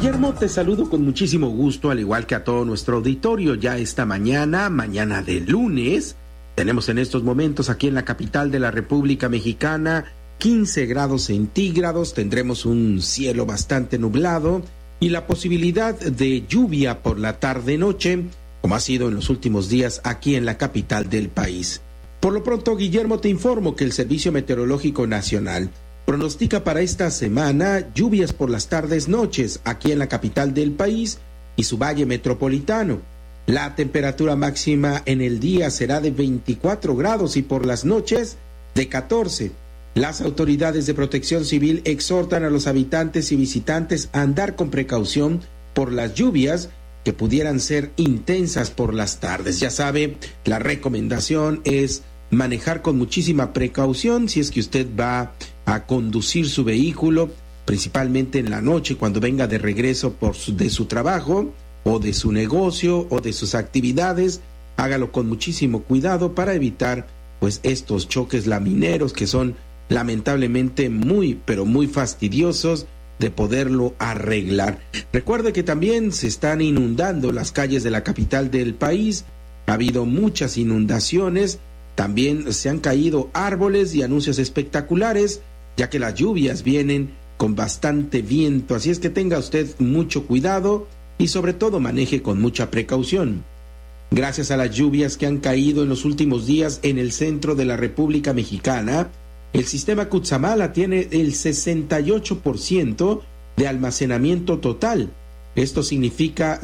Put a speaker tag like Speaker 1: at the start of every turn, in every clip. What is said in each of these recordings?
Speaker 1: Guillermo, te saludo con muchísimo gusto, al igual que a todo nuestro auditorio. Ya esta mañana de lunes, tenemos en estos momentos aquí en la capital de la República Mexicana 15 grados centígrados, tendremos un cielo bastante nublado y la posibilidad de lluvia por la tarde-noche, como ha sido en los últimos días aquí en la capital del país. Por lo pronto, Guillermo, te informo que el Servicio Meteorológico Nacional pronostica para esta semana lluvias por las tardes-noches aquí en la capital del país y su valle metropolitano. La temperatura máxima en el día será de 24 grados y por las noches de 14. Las autoridades de protección civil exhortan a los habitantes y visitantes a andar con precaución por las lluvias que pudieran ser intensas por las tardes. Ya sabe, la recomendación es manejar con muchísima precaución si es que usted va a conducir su vehículo, principalmente en la noche cuando venga de regreso de su trabajo o de su negocio o de sus actividades. Hágalo con muchísimo cuidado para evitar pues estos choques lamineros que son lamentablemente muy fastidiosos de poderlo arreglar. Recuerde que también se están inundando las calles de la capital del país. Ha habido muchas inundaciones. También se han caído árboles y anuncios espectaculares, ya que las lluvias vienen con bastante viento. Así es que tenga usted mucho cuidado y sobre todo maneje con mucha precaución. Gracias a las lluvias que han caído en los últimos días en el centro de la República Mexicana, el sistema Cutzamala tiene el 68% de almacenamiento total. Esto significa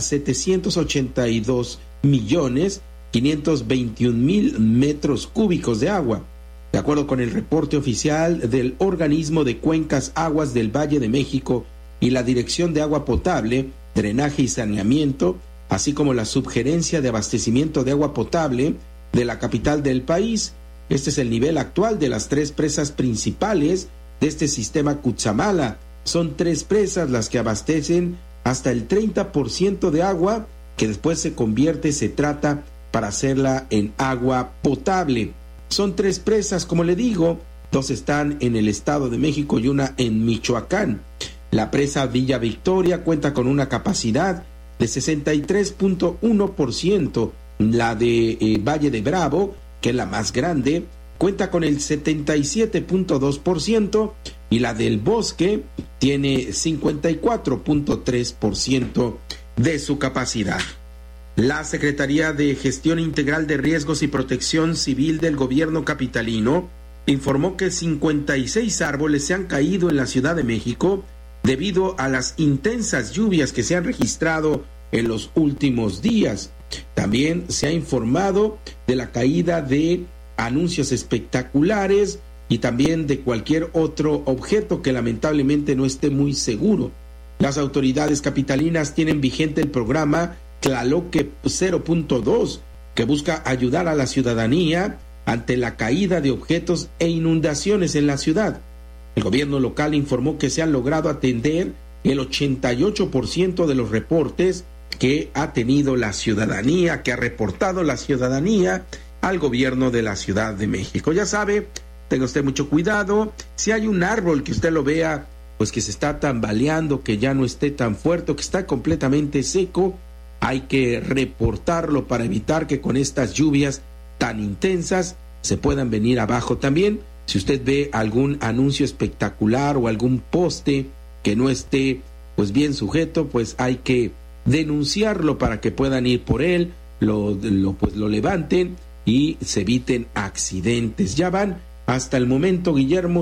Speaker 1: 782.521.000 metros cúbicos de agua. De acuerdo con el reporte oficial del Organismo de Cuencas Aguas del Valle de México y la Dirección de Agua Potable, Drenaje y Saneamiento, así como la Subgerencia de Abastecimiento de Agua Potable de la capital del país, este es el nivel actual de las 3 presas principales de este sistema Cutzamala. Son 3 presas las que abastecen hasta el 30% de agua que después se trata para hacerla en agua potable. Son 3 presas, como le digo, 2 están en el Estado de México y una en Michoacán. La presa Villa Victoria cuenta con una capacidad de 63.1%, la de Valle de Bravo, que es la más grande, cuenta con el 77.2% y la del Bosque tiene 54.3% de su capacidad. La Secretaría de Gestión Integral de Riesgos y Protección Civil del Gobierno capitalino informó que 56 árboles se han caído en la Ciudad de México debido a las intensas lluvias que se han registrado en los últimos días. También se ha informado de la caída de anuncios espectaculares y también de cualquier otro objeto que lamentablemente no esté muy seguro. Las autoridades capitalinas tienen vigente el programa Tlaloque 0.2, que busca ayudar a la ciudadanía ante la caída de objetos e inundaciones en la ciudad. El gobierno local informó que se han logrado atender el 88% de los reportes que ha tenido la ciudadanía, que ha reportado la ciudadanía al gobierno de la Ciudad de México. Ya sabe, tenga usted mucho cuidado. Si hay un árbol que usted lo vea, pues que se está tambaleando, que ya no esté tan fuerte, que está completamente seco, hay que reportarlo para evitar que con estas lluvias tan intensas se puedan venir abajo. También, si usted ve algún anuncio espectacular o algún poste que no esté pues bien sujeto, pues hay que denunciarlo para que puedan ir por él, lo levanten y se eviten accidentes. Ya van hasta el momento, Guillermo,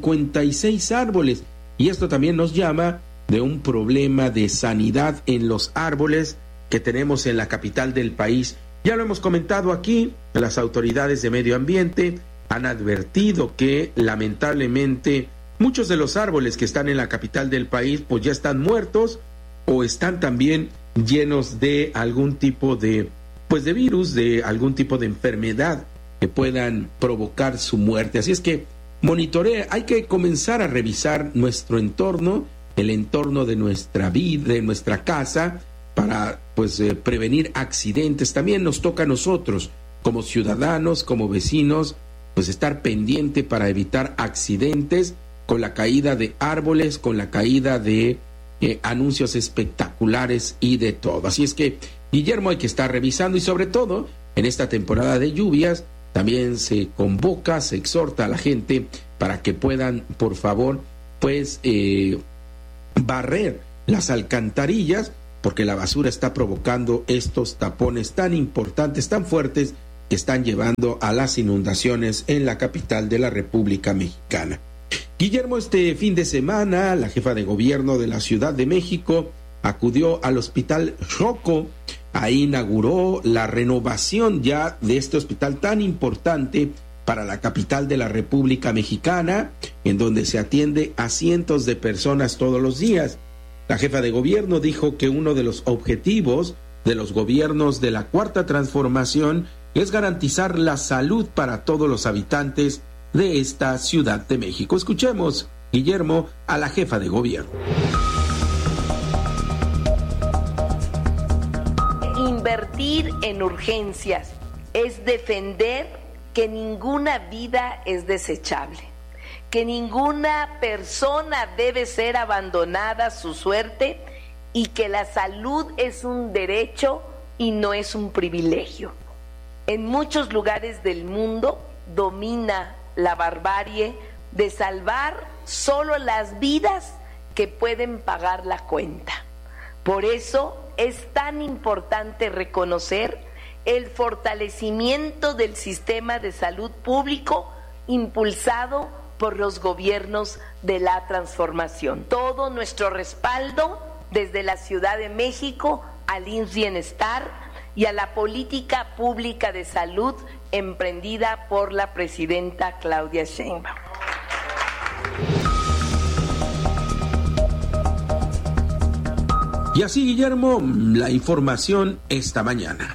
Speaker 1: 56 árboles, y esto también nos llama de un problema de sanidad en los árboles que tenemos en la capital del país. Ya lo hemos comentado aquí, las autoridades de medio ambiente han advertido que lamentablemente muchos de los árboles que están en la capital del país pues ya están muertos o están también llenos de algún tipo de virus, de algún tipo de enfermedad que puedan provocar su muerte. Así es que monitorea, hay que comenzar a revisar nuestro entorno, el entorno de nuestra vida, de nuestra casa, para prevenir accidentes. También nos toca a nosotros como ciudadanos, como vecinos, pues estar pendiente para evitar accidentes con la caída de árboles, con la caída de anuncios espectaculares y de todo. Así es que, Guillermo, hay que estar revisando, y sobre todo en esta temporada de lluvias también se convoca, se exhorta a la gente para que puedan, por favor, pues barrer las alcantarillas, porque la basura está provocando estos tapones tan importantes, tan fuertes, que están llevando a las inundaciones en la capital de la República Mexicana. Guillermo, este fin de semana, la jefa de gobierno de la Ciudad de México acudió al Hospital Xoco. Ahí inauguró la renovación ya de este hospital tan importante para la capital de la República Mexicana, en donde se atiende a cientos de personas todos los días. La jefa de gobierno dijo que uno de los objetivos de los gobiernos de la Cuarta Transformación es garantizar la salud para todos los habitantes de esta Ciudad de México. Escuchemos, Guillermo, a la jefa de gobierno.
Speaker 2: Invertir en urgencias es defender que ninguna vida es desechable, que ninguna persona debe ser abandonada a su suerte y que la salud es un derecho y no es un privilegio. En muchos lugares del mundo domina la barbarie de salvar solo las vidas que pueden pagar la cuenta. Por eso es tan importante reconocer el fortalecimiento del sistema de salud público impulsado por los gobiernos de la transformación. Todo nuestro respaldo desde la Ciudad de México al IMSS Bienestar y a la política pública de salud emprendida por la presidenta Claudia Sheinbaum.
Speaker 1: Y así, Guillermo, la información esta mañana.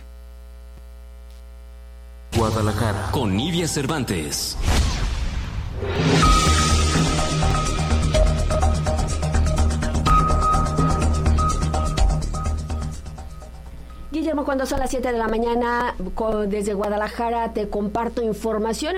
Speaker 3: Guadalajara, con Nidia Cervantes.
Speaker 4: Guillermo, cuando son las 7 de la mañana, desde Guadalajara te comparto información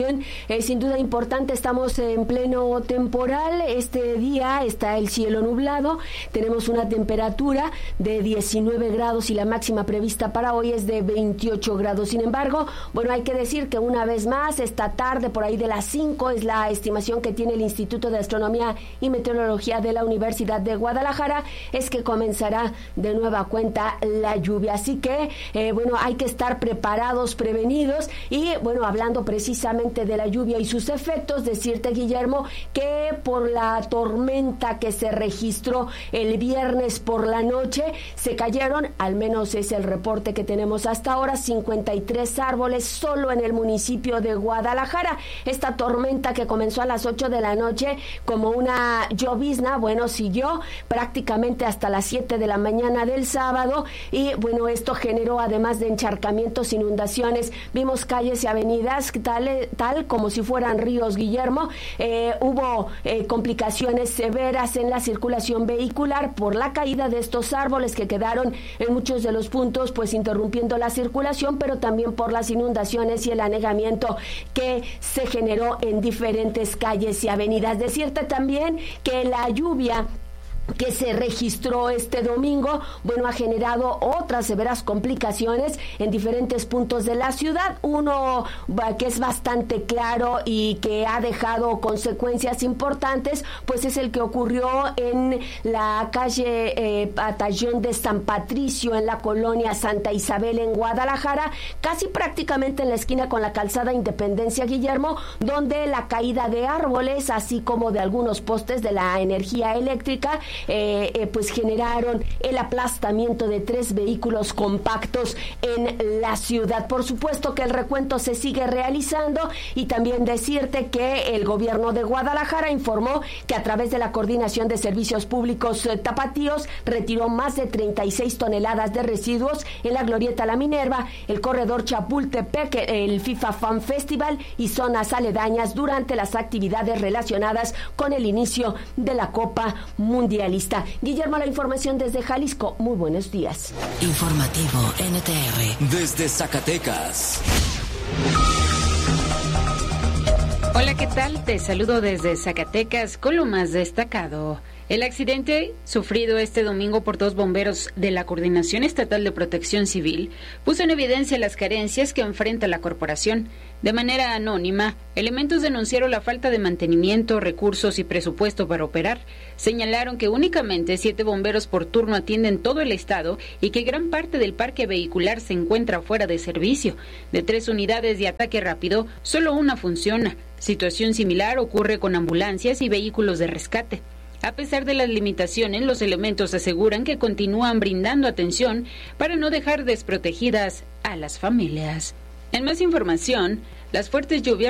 Speaker 4: sin duda importante. Estamos en pleno temporal. Este día está el cielo nublado, tenemos una temperatura de 19 grados y la máxima prevista para hoy es de 28 grados. Sin embargo, bueno, hay que decir que una vez más, esta tarde, por ahí de las 5, es la estimación que tiene el Instituto de Astronomía y Meteorología de la Universidad de Guadalajara, es que comenzará de nueva cuenta la lluvia. Así que, bueno, hay que estar preparados, prevenidos. Y, bueno, hablando precisamente de la lluvia y sus efectos, decirte, Guillermo, que por la tormenta que se registró el viernes por la noche, se cayeron, al menos es el reporte que tenemos hasta ahora, 53 árboles solo en el municipio de Guadalajara. Esta tormenta que comenzó a las 8 de la noche como una llovizna, bueno, siguió prácticamente hasta las 7 de la mañana del sábado. Y, bueno, esto generó, además de encharcamientos, inundaciones. Vimos calles y avenidas tal como si fueran ríos, Guillermo. Hubo complicaciones severas en la circulación vehicular por la caída de estos árboles que quedaron en muchos de los puntos, pues interrumpiendo la circulación, pero también por las inundaciones y el anegamiento que se generó en diferentes calles y avenidas. Decirte también que la lluvia que se registró este domingo, bueno, ha generado otras severas complicaciones en diferentes puntos de la ciudad. Uno que es bastante claro y que ha dejado consecuencias importantes, pues es el que ocurrió en la calle Batallón de San Patricio, en la colonia Santa Isabel, en Guadalajara, casi prácticamente en la esquina con la calzada Independencia, Guillermo, donde la caída de árboles, así como de algunos postes de la energía eléctrica, pues generaron el aplastamiento de 3 vehículos compactos en la ciudad. Por supuesto que el recuento se sigue realizando, y también decirte que el gobierno de Guadalajara informó que a través de la Coordinación de Servicios Públicos Tapatíos retiró más de 36 toneladas de residuos en la Glorieta La Minerva, el corredor Chapultepec, el FIFA Fan Festival y zonas aledañas durante las actividades relacionadas con el inicio de la Copa Mundialista. Guillermo, la información desde Jalisco. Muy buenos días.
Speaker 3: Informativo NTR desde Zacatecas.
Speaker 5: Hola, ¿qué tal? Te saludo desde Zacatecas con lo más destacado. El accidente, sufrido este domingo por 2 bomberos de la Coordinación Estatal de Protección Civil, puso en evidencia las carencias que enfrenta la corporación. De manera anónima, elementos denunciaron la falta de mantenimiento, recursos y presupuesto para operar. Señalaron que únicamente 7 bomberos por turno atienden todo el estado y que gran parte del parque vehicular se encuentra fuera de servicio. De 3 unidades de ataque rápido, solo una funciona. Situación similar ocurre con ambulancias y vehículos de rescate. A pesar de las limitaciones, los elementos aseguran que continúan brindando atención para no dejar desprotegidas a las familias. En más información, las fuertes lluvias